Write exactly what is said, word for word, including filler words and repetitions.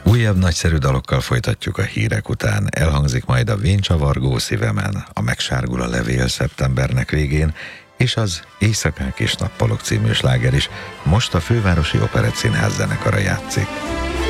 Újabb nagyszerű dalokkal folytatjuk a hírek után. Elhangzik majd a Véncsavargó szívemen, a Megsárgul a levél szeptembernek végén, és az Éjszakák és nappalok című sláger is most a Fővárosi Operettszínház zenekara játszik.